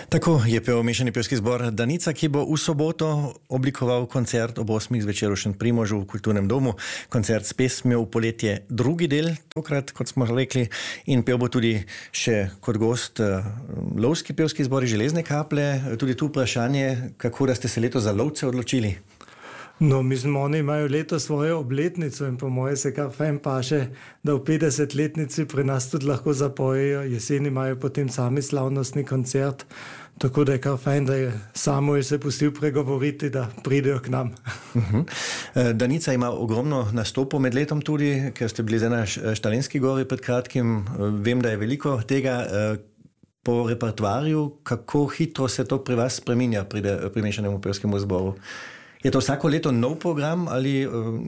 Tako je pel mešani pevski zbor Danica, ki bo v soboto oblikoval koncert ob 8. zvečer v Šentprimožu v Kulturnem domu. Koncert s pesmijo v poletje, drugi del, tokrat, kot smo rekli, in pel bo tudi še kot gost lovski pevski zbor Železne kaple. Tudi tu vprašanje, kako da ste se letos za lovce odločili? No, mislim, oni imajo leto svojo obletnico in po moje se kar fajn paše, da v 50-letnici pri nas tudi lahko zapojejo. Jeseni imajo potem sami slavnostni koncert, tako da je kar fajn, da je Samuel se pustil pregovoriti, da pridejo k nam. Danica ima ogromno nastopov med letom tudi, ker ste bili zdaj na Štalenski gori pred kratkim. Vem, da je veliko tega po repertoarju. Kako hitro se to pri vas spreminja pri mešanem pevskemu zboru? Je to vsako leto nov program ali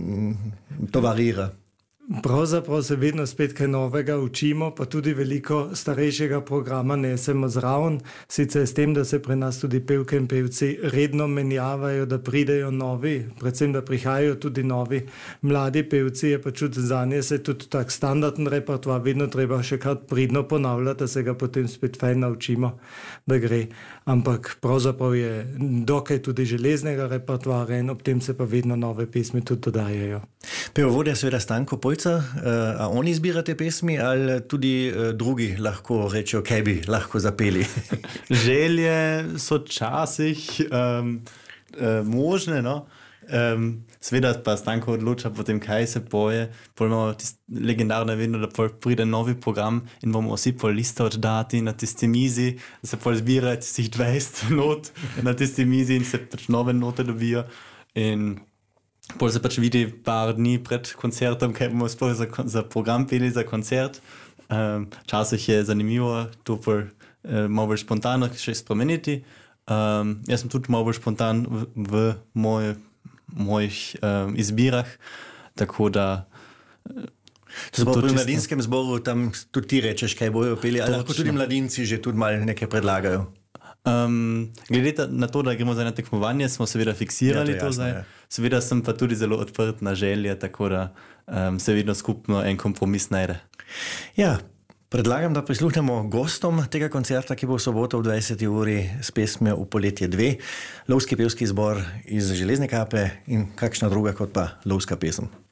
to varira? Pravzaprav se vedno spet kaj novega učimo, pa tudi veliko starejšega programa nesemo zraven. Sicer s tem, da se pri nas tudi pevke in pevci redno menjavajo, da pridejo novi, predvsem da prihajajo tudi novi mladi pevci, je pa čut zanje se tudi tak standardni repertoar vedno treba še kar pridno ponavljati, da se ga potem spet fajn naučimo, da gre. Ampak pravzaprav je dokaj tudi železnega repertoarja in ob tem se pa vedno nove pesmi tudi dodajajo. Pevovodja seveda Stanko Polca, a oni izbirate pesmi ali tudi drugi lahko rečejo, kaj bi lahko zapeli? Želje so časih možne, no. Seveda pa Stanko odloča potem, kaj se poje. Pol imamo legendarno vedno, da pol pride novi program in bomo vsi pol liste oddati na tisti mizi, da se pol zbira tistih 20 not na tisti mizi in se pač nove note dobijo. In pol se pač vidi par dni pred koncertom, kaj bomo sploh za program peli, za koncert. Včasih je zanimivo to pol malo bolj spontano še spremeniti. Jaz sem tudi malo bolj spontan v mojih izbirah, tako da... To bo pri mladinskem zboru, tam tudi ti rečeš, kaj bojo peli, ali lahko tudi mladinci že tudi malo nekaj predlagajo? Glede na to, da gremo za eno tekmovanje, smo seveda fiksirali to zdaj. Seveda sem pa tudi zelo odprt na želje, tako da se vedno skupno en kompromis najde. Ja, predlagam, da prisluhnemo gostom tega koncerta, ki bo v soboto ob 20. uri s pesmijo v poletje 2. Lovski pevski zbor iz Železne kaple in kakšna druga kot pa lovska pesem.